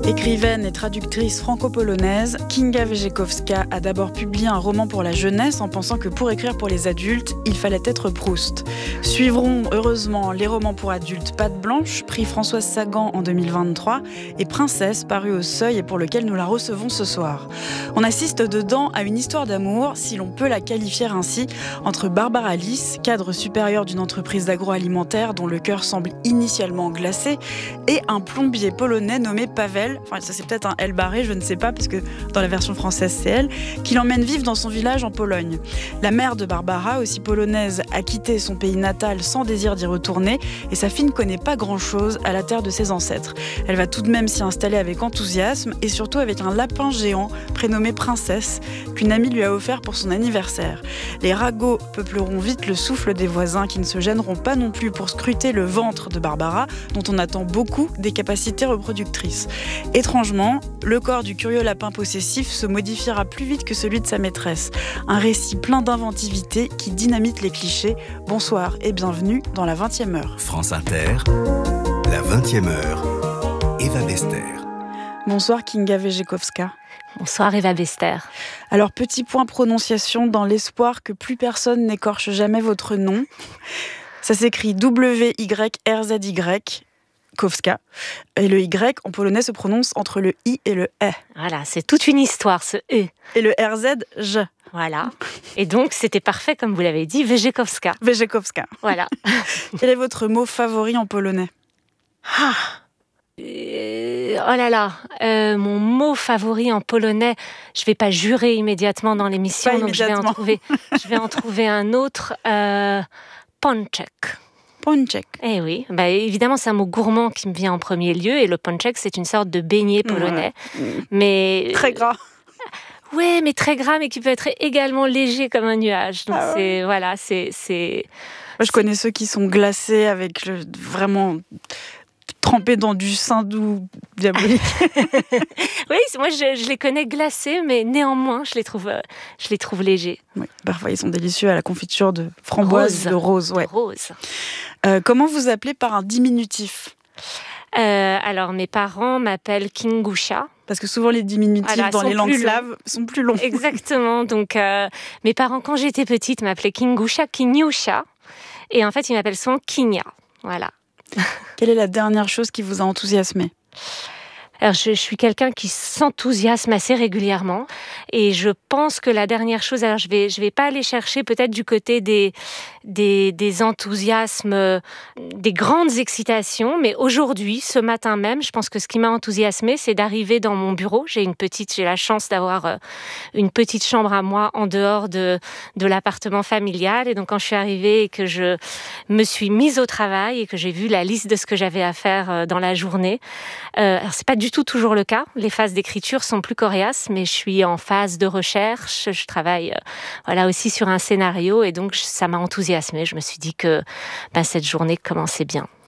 Écrivaine et traductrice franco-polonaise, Kinga Wierzchowska a d'abord publié un roman pour la jeunesse en pensant que pour écrire pour les adultes, il fallait être Proust. Suivront heureusement les romans pour adultes Patte Blanche, prix Françoise Sagan en 2023, et Princesse, paru au Seuil et pour lequel nous la recevons ce soir. On assiste dedans à une histoire d'amour, si l'on peut la qualifier ainsi, entre Barbara Lis, cadre supérieur d'une entreprise agroalimentaire dont le cœur semble initialement glacé, et un plombier polonais nommé Paweł, enfin ça c'est peut-être un L barré, je ne sais pas, parce que dans la version française c'est elle, qui l'emmène vivre dans son village en Pologne. La mère de Barbara, aussi polonaise, a quitté son pays natal sans désir d'y retourner, et sa fille ne connaît pas grand-chose à la terre de ses ancêtres. Elle va tout de même s'y installer avec enthousiasme, et surtout avec un lapin géant prénommé Princesse, qu'une amie lui a offert pour son anniversaire. Les ragots peupleront vite le souffle des voisins, qui ne se gêneront pas non plus pour scruter le ventre de Barbara, dont on attend beaucoup des capacités reproductrices. Étrangement, le corps du curieux lapin possessif se modifiera plus vite que celui de sa maîtresse. Un récit plein d'inventivité qui dynamite les clichés. Bonsoir et bienvenue dans la 20e heure. France Inter, la 20e heure, Eva Bester. Bonsoir Kinga Wierzchowska. Bonsoir Eva Bester. Alors petit point prononciation dans l'espoir que plus personne n'écorche jamais votre nom. Ça s'écrit W-Y-R-Z-Y. Kowska. Et le Y en polonais se prononce entre le I et le E. Voilà, c'est toute une histoire ce E. Et le RZ, je. Voilà. Et donc c'était parfait comme vous l'avez dit, Wierzchowska. Wierzchowska. Voilà. Quel est votre mot favori en polonais ? Oh là là, mon mot favori en polonais, je vais pas jurer immédiatement dans l'émission, donc je vais en trouver un autre. Pączek. Pączek. Eh oui, évidemment c'est un mot gourmand qui me vient en premier lieu, et le pączek c'est une sorte de beignet polonais, mais très gras. Ouais, mais très gras, mais qui peut être également léger comme un nuage. Donc c'est. Moi je connais ceux qui sont glacés avec vraiment trempés dans du saindoux diabolique. Oui, moi je les connais glacés, mais néanmoins je les trouve légers. Oui, parfois ils sont délicieux à la confiture de framboise, de rose. Ouais. Rose. Comment vous appelez par un diminutif ? Alors mes parents m'appellent Kingusia. Parce que souvent les diminutifs dans les langues slaves sont plus longs. Exactement. Donc mes parents, quand j'étais petite, m'appelaient Kingusia, Kiniusia. Et en fait, ils m'appellent souvent Kinia. Voilà. Quelle est la dernière chose qui vous a enthousiasmé ? Alors, je suis quelqu'un qui s'enthousiasme assez régulièrement, et je pense que la dernière chose, alors je vais pas aller chercher peut-être du côté des enthousiasmes, des grandes excitations, mais aujourd'hui, ce matin même, je pense que ce qui m'a enthousiasmée, c'est d'arriver dans mon bureau. J'ai la chance d'avoir une petite chambre à moi en dehors de l'appartement familial, et donc quand je suis arrivée et que je me suis mise au travail et que j'ai vu la liste de ce que j'avais à faire dans la journée, alors c'est pas du tout toujours le cas. Les phases d'écriture sont plus coriaces, mais je suis en phase de recherche. Je travaille aussi sur un scénario, et donc ça m'a enthousiasmée. Je me suis dit que cette journée commençait bien.